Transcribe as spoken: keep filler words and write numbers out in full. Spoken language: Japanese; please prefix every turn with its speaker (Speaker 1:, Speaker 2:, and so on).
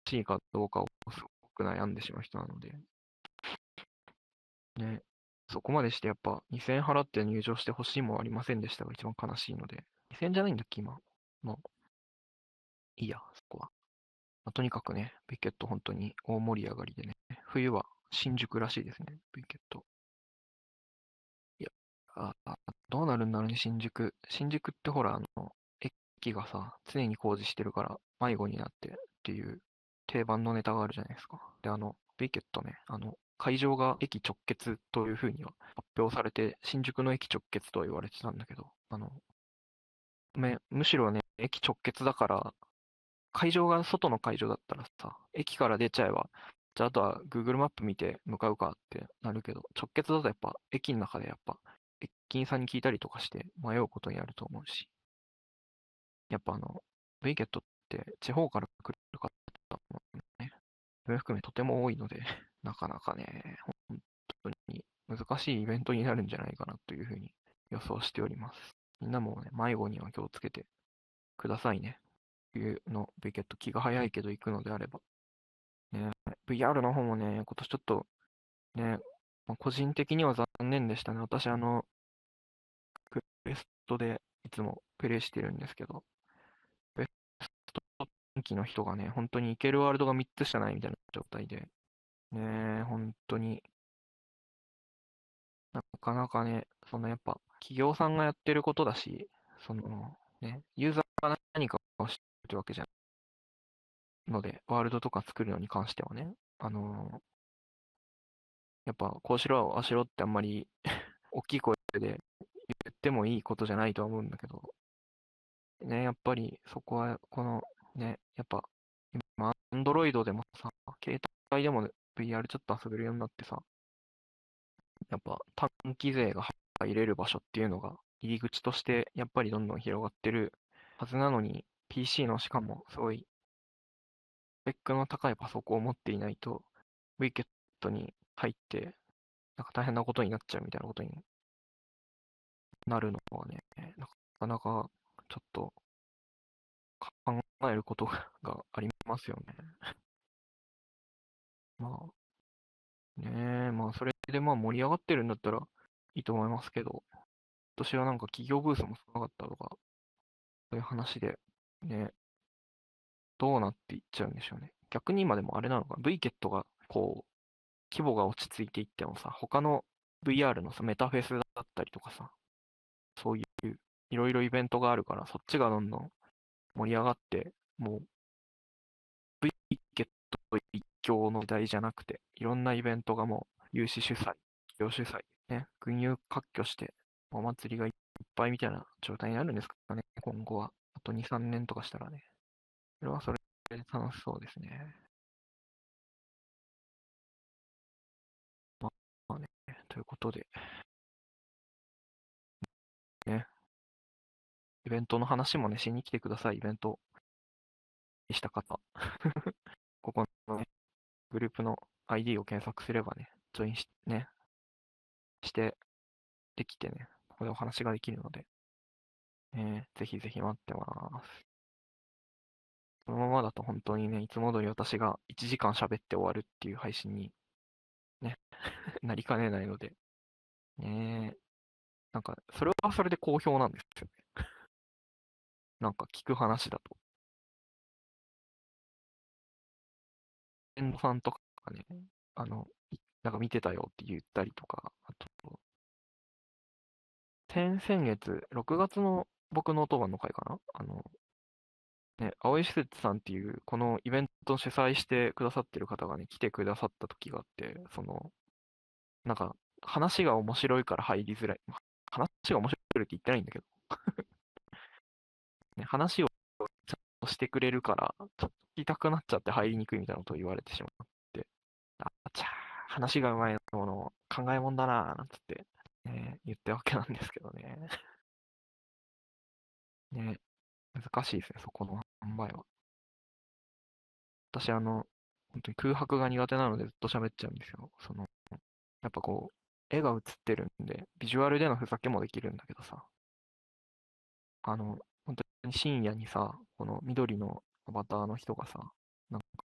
Speaker 1: しいかどうかをすごく悩んでしまう人なので、ね、そこまでしてやっぱにせんえん払って入場してほしいもありませんでしたが一番悲しいので、にせんえんじゃないんだっけ、今。もう、いいや、そこは。まあとにかくね、ビケット本当に大盛り上がりでね、冬は新宿らしいですね、ビケット。いや、あ、あどうなるんだろうね、新宿。新宿ってほら、あの、駅がさ、常に工事してるから迷子になってっていう定番のネタがあるじゃないですか。で、あの、ビケットね、あの、会場が駅直結というふうには発表されて、新宿の駅直結とは言われてたんだけど、あの、め、むしろね、駅直結だから、会場が外の会場だったらさ、駅から出ちゃえば、じゃああとは Google マップ見て向かうかってなるけど、直結だとやっぱ駅の中でやっぱ駅員さんに聞いたりとかして迷うことになると思うし、やっぱあの、ブイケットって地方から来る方もね、それ含めとても多いので、なかなかね、本当に難しいイベントになるんじゃないかなというふうに予想しております。みんなもね、迷子には気をつけてくださいね。冬のブイケット気が早いけど行くのであれば。ね、ブイアール の方もね、今年ちょっとね、まあ個人的には残念でしたね。私、あの、クエストでいつもプレイしてるんですけど、クエスト人気の人がね、本当に行けるワールドがみっつしかないみたいな状態で、ね、本当になかなかね、そのやっぱ企業さんがやってることだし、そのね、ユーザーが何かをしてるってわけじゃないので、ワールドとか作るのに関してはね、あのやっぱこうしろ、ああしろってあんまり大きい声で言ってもいいことじゃないとは思うんだけど、ね、やっぱりそこは、このね、やっぱ今、アンドロイドでもさ、携帯でも ブイアール ちょっと遊べるようになってさ、やっぱ短期勢が入れる場所っていうのが入り口としてやっぱりどんどん広がってるはずなのに、ピーシー のしかもすごいスペックの高いパソコンを持っていないと、ウィケットに入って、なんか大変なことになっちゃうみたいなことになるのはね、なかなかちょっと考えることがありますよね。まあねえ、まあそれでまあ盛り上がってるんだったらいいと思いますけど、今年はなんか企業ブースも少なかったとか、そういう話で、ね、どうなっていっちゃうんでしょうね。逆に今でもあれなのかな、ブイケットがこう、規模が落ち着いていってもさ、他の ブイアール のさ、メタフェスだったりとかさ、そういういろいろイベントがあるから、そっちがどんどん盛り上がって、もう ブイケット一強の時代じゃなくて、いろんなイベントがもう有志主催、企業主催、ね、群雄割拠して、お祭りがいっぱいみたいな状態になるんですかね、今後は。あとに、さんねんとかしたらね。それはそれで楽しそうですね。まあね、ということで、ね、イベントの話もね、しに来てください、イベントにした方。ここのね、グループの アイディー を検索すればね、ジョインし、ね、して、できてね、ここでお話ができるので、ね、ぜひぜひ待ってます。このままだと本当にね、いつも通り私がいちじかん喋って終わるっていう配信にね、なりかねないので、ね、なんか、それはそれで好評なんですよね。なんか聞く話だと。エンドさんとかね、あの、いなんか見てたよって言ったりとか、あと、先々月、ろくがつの僕の当番の会かなあの、ね、青井施設さんっていう、このイベントを主催してくださってる方がね、来てくださった時があって、その、なんか、話が面白いから入りづらい。まあ話が面白いって言ってないんだけど、ね、話をちゃんとしてくれるから、ちょっと聞きたくなっちゃって入りにくいみたいなことを言われてしまって、あちゃー、話がうまいもの考えもんだなーなんつって、ね、言ったわけなんですけどね。ね、難しいですね、そこの塩梅は。私、あの、本当に空白が苦手なのでずっと喋っちゃうんですよ。その、やっぱこう、絵が映ってるんで、ビジュアルでのふざけもできるんだけどさ、あの、本当に深夜にさ、この緑のアバターの人がさ、なんか